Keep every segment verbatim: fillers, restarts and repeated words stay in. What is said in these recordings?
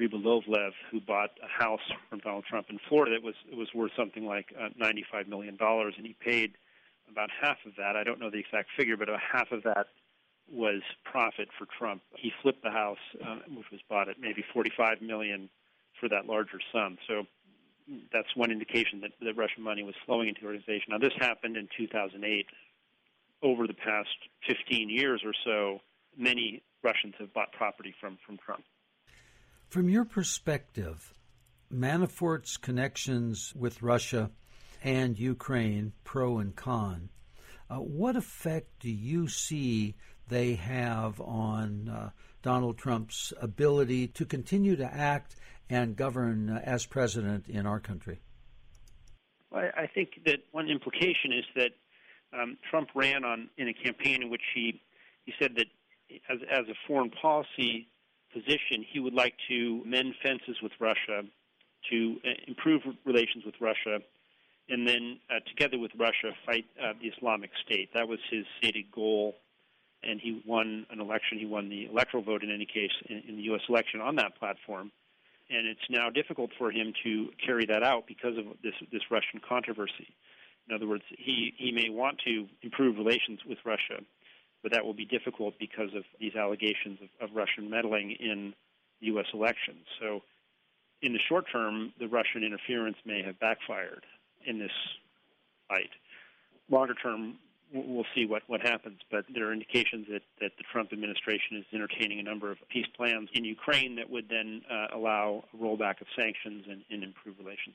Rybolovlev, who bought a house from Donald Trump in Florida. It was it was worth something like uh, ninety-five million dollars, and he paid about half of that. I don't know the exact figure, but about half of that was profit for Trump. He flipped the house, uh, which was bought at maybe forty-five million dollars for that larger sum. So that's one indication that, that Russian money was flowing into the organization. Now, this happened in two thousand eight. Over the past fifteen years or so, many Russians have bought property from, from Trump. From your perspective, Manafort's connections with Russia and Ukraine, pro and con, uh, what effect do you see they have on uh, Donald Trump's ability to continue to act and govern uh, as president in our country? Well, I think that one implication is that um, Trump ran on in a campaign in which he he said that as, as a foreign policy position, he would like to mend fences with Russia, to uh, improve relations with Russia, and then uh, together with Russia fight uh, the Islamic State. That was his stated goal, and he won an election. He won the electoral vote in any case in, in the U S election on that platform. And it's now difficult for him to carry that out because of this this Russian controversy. In other words, he, he may want to improve relations with Russia, but that will be difficult because of these allegations of, of Russian meddling in the U S elections. So in the short term, the Russian interference may have backfired in this fight. Longer term, we'll see what, what happens, but there are indications that, that the Trump administration is entertaining a number of peace plans in Ukraine that would then uh, allow a rollback of sanctions and, and improve relations.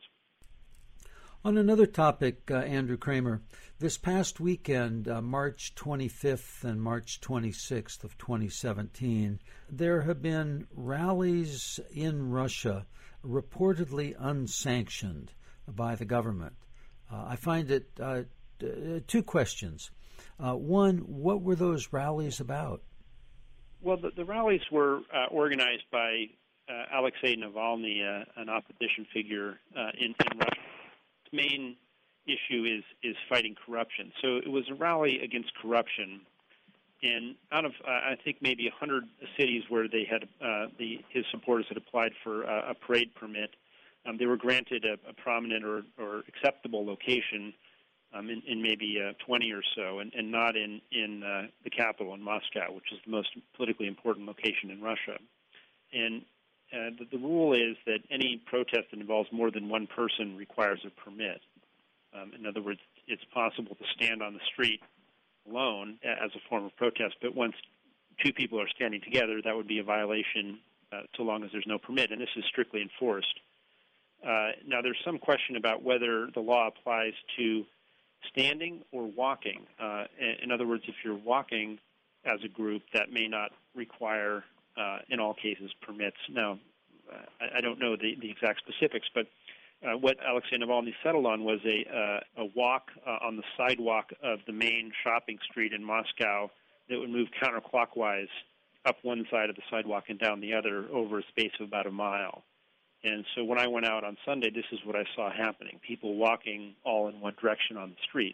On another topic, uh, Andrew Kramer, this past weekend, uh, March twenty-fifth and March twenty-sixth of twenty seventeen, there have been rallies in Russia reportedly unsanctioned by the government. Uh, I find it uh, Uh, two questions. Uh, one, what were those rallies about? Well, the, the rallies were uh, organized by uh, Alexei Navalny, uh, an opposition figure uh, in, in Russia. His main issue is, is fighting corruption. So it was a rally against corruption. And out of, uh, I think, maybe one hundred cities where they had uh, the his supporters had applied for uh, a parade permit, um, they were granted a, a prominent or, or acceptable location Um, in, in maybe uh, twenty or so, and, and not in, in uh, the capital, in Moscow, which is the most politically important location in Russia. And uh, the, the rule is that any protest that involves more than one person requires a permit. Um, in other words, it's possible to stand on the street alone as a form of protest, but once two people are standing together, that would be a violation uh, so long as there's no permit, and this is strictly enforced. Uh, now, there's some question about whether the law applies to standing or walking. Uh, in other words, if you're walking as a group, that may not require, uh, in all cases, permits. Now, uh, I, I don't know the, the exact specifics, but uh, what Alexei Navalny settled on was a, uh, a walk uh, on the sidewalk of the main shopping street in Moscow that would move counterclockwise up one side of the sidewalk and down the other over a space of about a mile. And so when I went out on Sunday, this is what I saw happening, people walking all in one direction on the street.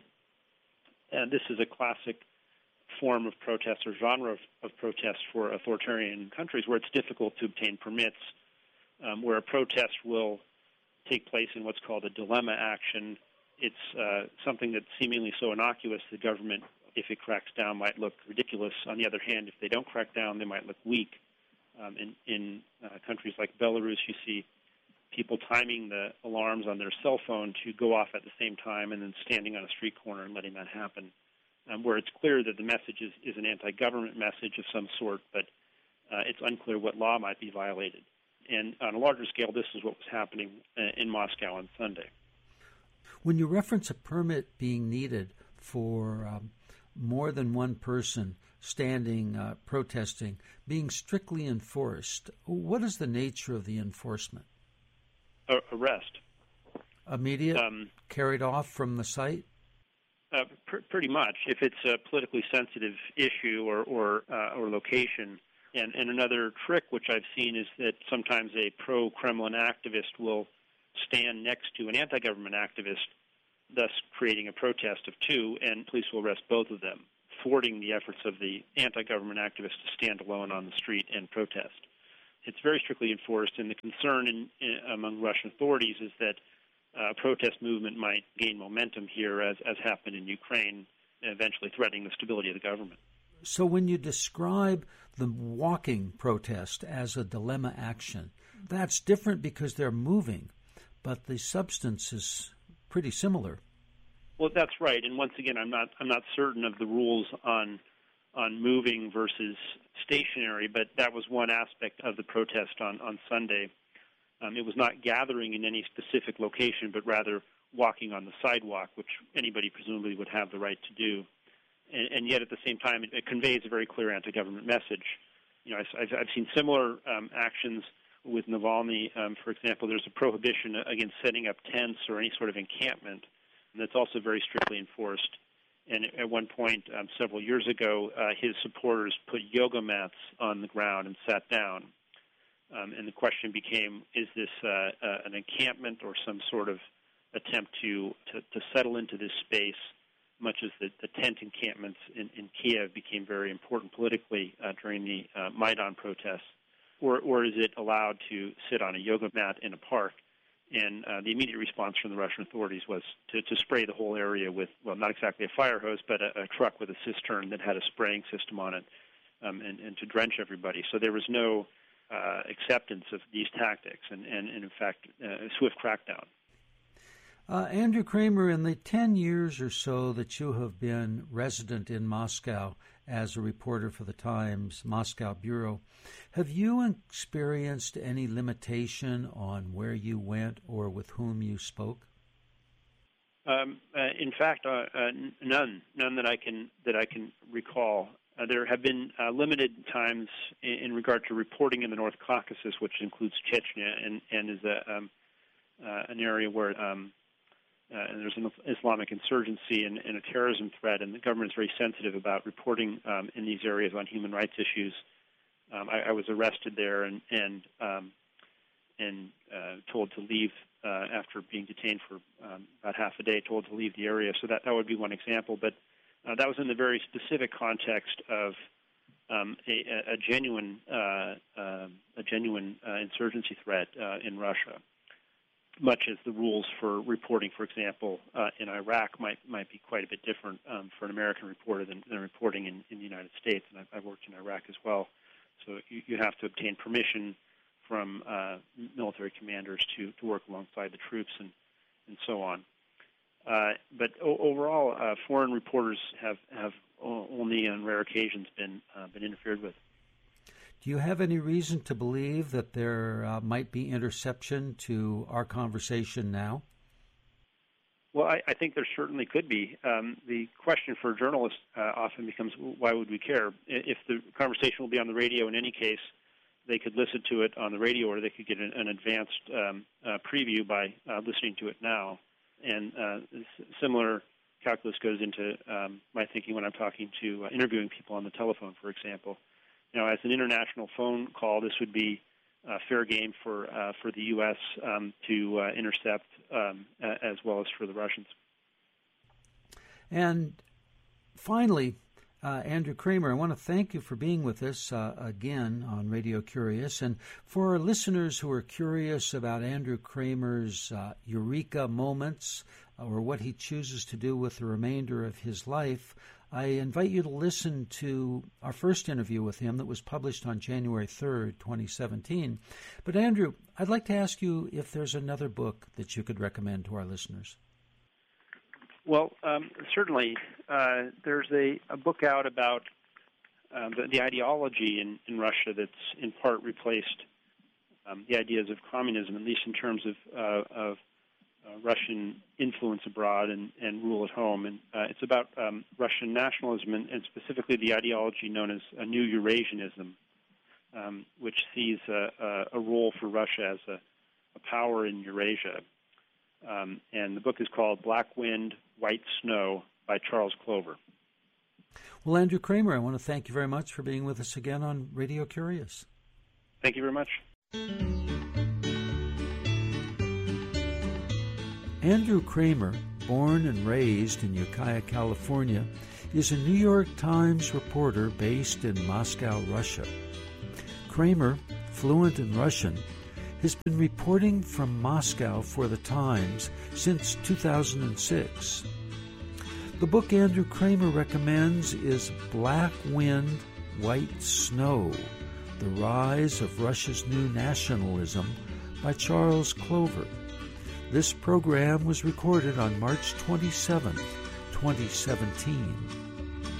And this is a classic form of protest or genre of, of protest for authoritarian countries where it's difficult to obtain permits, um, where a protest will take place in what's called a dilemma action. It's uh, something that's seemingly so innocuous the government, if it cracks down, might look ridiculous. On the other hand, if they don't crack down, they might look weak. Um, in in uh, countries like Belarus, you see people timing the alarms on their cell phone to go off at the same time and then standing on a street corner and letting that happen, um, where it's clear that the message is, is an anti-government message of some sort, but uh, it's unclear what law might be violated. And on a larger scale, this is what was happening uh, in Moscow on Sunday. When you reference a permit being needed for um, more than one person standing, uh, protesting, being strictly enforced, what is the nature of the enforcement? Uh, arrest. Immediate? Um, carried off from the site? Uh, pr- pretty much. If it's a politically sensitive issue or or, uh, or location. And, and another trick which I've seen is that sometimes a pro-Kremlin activist will stand next to an anti-government activist, thus creating a protest of two, and police will arrest both of them, thwarting the efforts of the anti-government activist to stand alone on the street and protest. it's very strictly enforced, and the concern in, in, among Russian authorities is that uh, a protest movement might gain momentum here, as, as happened in Ukraine, eventually threatening the stability of the government. So when you describe the walking protest as a dilemma action, that's different because they're moving, but the substance is pretty similar. Well, that's right, and once again, I'm not I'm not certain of the rules on on moving versus stationary, but that was one aspect of the protest on, on Sunday. Um, it was not gathering in any specific location, but rather walking on the sidewalk, which anybody presumably would have the right to do. And, and yet, at the same time, it, it conveys a very clear anti-government message. You know, I've, I've seen similar um, actions with Navalny. Um, for example, there's a prohibition against setting up tents or any sort of encampment, and that's also very strictly enforced. And at one point, um, several years ago, uh, his supporters put yoga mats on the ground and sat down. Um, and the question became, is this uh, uh, an encampment or some sort of attempt to, to, to settle into this space, much as the, the tent encampments in, in Kiev became very important politically uh, during the uh, Maidan protests? Or, or is it allowed to sit on a yoga mat in a park? And uh, the immediate response from the Russian authorities was to, to spray the whole area with, well, not exactly a fire hose, but a, a truck with a cistern that had a spraying system on it, um, and, and to drench everybody. So there was no uh, acceptance of these tactics, and, and, and in fact, uh, a swift crackdown. Uh, Andrew Kramer, in the ten years or so that you have been resident in Moscow as a reporter for the Times Moscow Bureau, have you experienced any limitation on where you went or with whom you spoke? Um, uh, in fact, uh, uh, none, none that I can that I can recall. Uh, there have been uh, limited times in, in regard to reporting in the North Caucasus, which includes Chechnya, and, and is a, um, uh, an area where um, Uh, and there's an Islamic insurgency and, and a terrorism threat, and the government is very sensitive about reporting um, in these areas on human rights issues. Um, I, I was arrested there and and um, and uh, told to leave uh, after being detained for um, about half a day. Told to leave the area. So that that would be one example. But uh, that was in the very specific context of um, a, a genuine uh, uh, a genuine uh, insurgency threat uh, in Russia. Much as the rules for reporting, for example, uh, in Iraq might might be quite a bit different um, for an American reporter than, than reporting in, in the United States, and I've, I've worked in Iraq as well. So you, you have to obtain permission from uh, military commanders to, to work alongside the troops and, and so on. Uh, but o- overall, uh, foreign reporters have, have only on rare occasions been uh, been interfered with. Do you have any reason to believe that there uh, might be interception to our conversation now? Well, I, I think there certainly could be. Um, the question for journalists uh, often becomes, why would we care? If the conversation will be on the radio in any case, they could listen to it on the radio, or they could get an, an advanced um, uh, preview by uh, listening to it now. And uh, similar calculus goes into um, my thinking when I'm talking to uh, interviewing people on the telephone, for example. Now, as an international phone call, this would be uh, fair game for uh, for the U S um, to uh, intercept, um, as well as for the Russians. And finally, uh, Andrew Kramer, I want to thank you for being with us uh, again on Radio Curious. And for our listeners who are curious about Andrew Kramer's uh, eureka moments or what he chooses to do with the remainder of his life, I invite you to listen to our first interview with him that was published on January third, twenty seventeen. But Andrew, I'd like to ask you if there's another book that you could recommend to our listeners. Well, um, certainly. Uh, there's a, a book out about uh, the, the ideology in, in Russia that's in part replaced um, the ideas of communism, at least in terms of, uh, of Uh, Russian influence abroad and, and rule at home. And uh, it's about um, Russian nationalism and, and specifically the ideology known as a new Eurasianism, um, which sees a, a, a role for Russia as a, a power in Eurasia. Um, and the book is called Black Wind, White Snow by Charles Clover. Well, Andrew Kramer, I want to thank you very much for being with us again on Radio Curious. Thank you very much. Andrew Kramer, born and raised in Ukiah, California, is a New York Times reporter based in Moscow, Russia. Kramer fluent in Russian, has been reporting from Moscow for the Times since two thousand six. The book Andrew Kramer recommends is Black Wind, White Snow, The Rise of Russia's New Nationalism by Charles Clover. This program was recorded on March twenty-seventh, twenty seventeen.